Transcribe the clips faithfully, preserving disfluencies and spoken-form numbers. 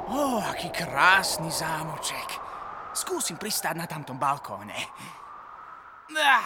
Ó, aký krásny zámoček. Skúsim pristáť na tamtom balkóne. Ah.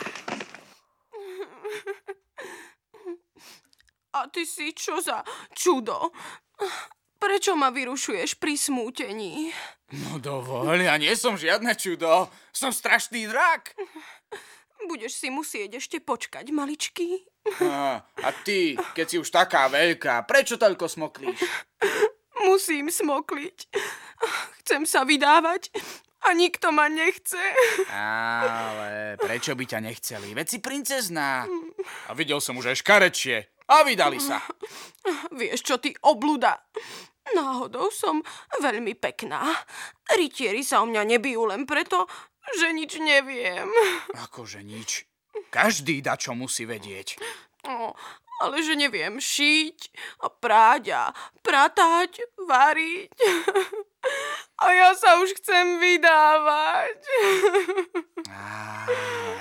A ty si čo za čudo? Prečo ma vyrušuješ pri smútení? No dovoľ, ja nie som žiadne čudo. Som strašný drak. Budeš si musieť ešte počkať, maličký. A, a ty, keď si už taká veľká, prečo toľko smoklíš? Musím smokliť. Chcem sa vydávať a nikto ma nechce. Ale prečo by ťa nechceli? Veď si princezná. A videl som už aj škarečie. A vydali sa. Vieš čo, ty obluda? Náhodou som veľmi pekná. Rytieri sa o mňa nebijú len preto, že nič neviem. Akože nič? Každý dačo musí vedieť. O, ale že neviem šiť a práť a pratať, variť. A ja sa už chcem vydávať. Ale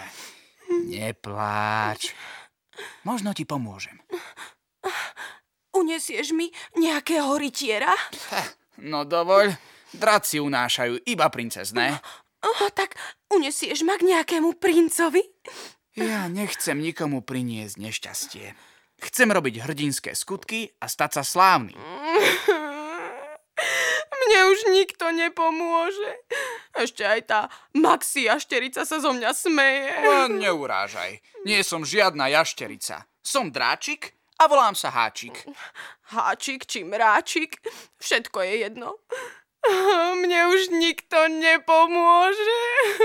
nepláč. Možno ti pomôžem. Unesieš mi nejakého rytiera? No dovoľ, draci unášajú iba princezné. Oh, tak unesieš ma k nejakému princovi? Ja nechcem nikomu priniesť nešťastie. Chcem robiť hrdinské skutky a stať sa slávny. Mne už nikto nepomôže. Ešte aj tá Maxi jašterica sa zo mňa smeje. Len neurážaj. Nie som žiadna jašterica. Som dráčik a volám sa Háčik. Háčik či mráčik, všetko je jedno. Mne už nikto nepomôže.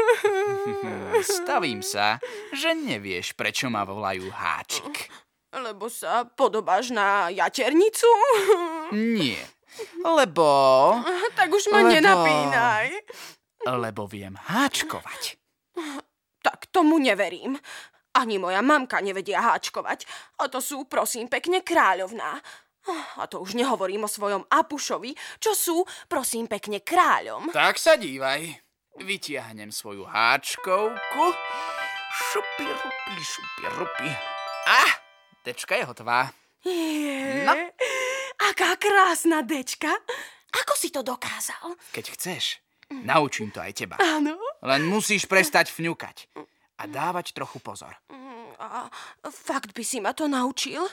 Stavím sa, že nevieš, prečo ma volajú Háčik. Lebo sa podobáš na jaternicu? Nie, lebo... Tak už ma lebo... nenapínaj. Lebo viem háčkovať. Tak tomu neverím. Ani moja mamka nevedia háčkovať. A to sú, prosím, pekne kráľovná. A to už nehovorím o svojom Apušovi, čo sú, prosím, pekne kráľom. Tak sa dívaj. Vytiahnem svoju háčkovku. Šupi, rupi, šupi, rupi. A, dečka je hotová. Je, No. Aká krásna dečka. Ako si to dokázal? Keď chceš, naučím to aj teba. Áno. Len musíš prestať fňukať a dávať trochu pozor. A fakt by si ma to naučil?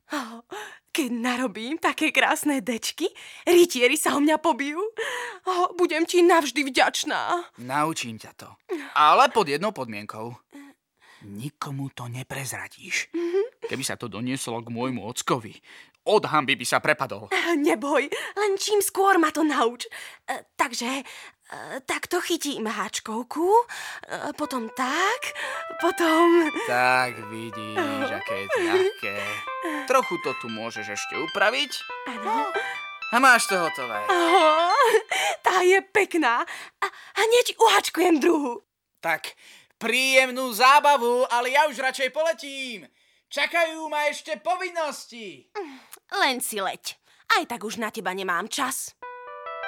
Keď narobím také krásne dečky, rytieri sa o mňa pobijú. Budem ti navždy vďačná. Naučím ťa to. Ale pod jednou podmienkou. Nikomu to neprezradíš. Keby sa to donieslo k môjmu ockovi, od hanby by sa prepadol. Neboj, len čím skôr ma to nauč. E, takže e, takto chytím háčkovku, e, potom tak, potom... Tak vidíš, aké je to ľahké. Trochu to tu môžeš ešte upraviť. Áno. A máš to hotové. Oh, tá je pekná. A hneď uhačkujem druhú. Tak, príjemnú zábavu, ale ja už radšej poletím. Čakajú ma ešte povinnosti. Len si leď. Aj tak už na teba nemám čas.